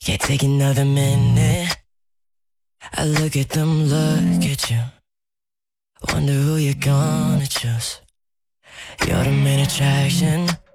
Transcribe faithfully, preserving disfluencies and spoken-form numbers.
Can't take another minute. I look at them, look at you. Wonder who you're gonna choose. You're the main attraction.